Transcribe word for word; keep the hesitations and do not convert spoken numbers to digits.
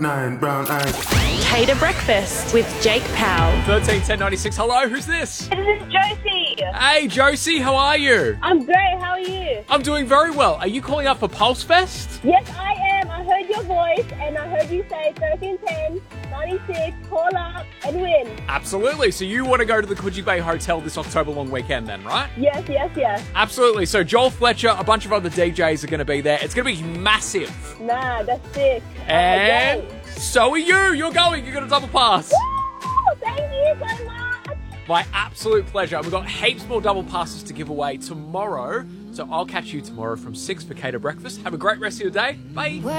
Nine brown eyes. Cater Breakfast with Jake Powell. thirteen ten ninety-six. Hello, who's this? This is Josie. Hey, Josie, how are you? I'm great. How are you? I'm doing very well. Are you calling up for Pulse Fest? Yes, I am. I heard your voice and I heard you say thirteen ten ninety-six. Call up and win. Absolutely. So you want to go to the Coogee Bay Hotel this October long weekend then, right? Yes, yes, yes. Absolutely. So Joel Fletcher, a bunch of other D Js are going to be there. It's going to be massive. Nah, that's sick. And Okay. so are you. You're going. You're going to double pass. Woo! Thank you so much. My absolute pleasure. We've got heaps more double passes to give away tomorrow. So I'll catch you tomorrow from six for Cater Breakfast. Have a great rest of your day. Bye.